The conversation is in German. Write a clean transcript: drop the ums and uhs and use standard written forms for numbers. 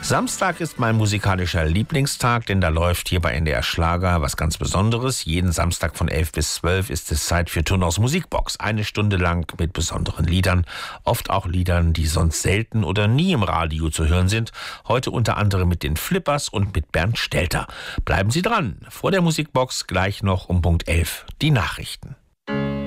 Samstag ist mein musikalischer Lieblingstag, denn da läuft hier bei NDR Schlager was ganz Besonderes. Jeden Samstag von 11 bis 12 ist es Zeit für Turners Musikbox. 1 Stunde lang mit besonderen Liedern, oft auch Liedern, die sonst selten oder nie im Radio zu hören sind. Heute unter anderem mit den Flippers und mit Bernd Stelter. Bleiben Sie dran, vor der Musikbox gleich noch um Punkt 11 die Nachrichten.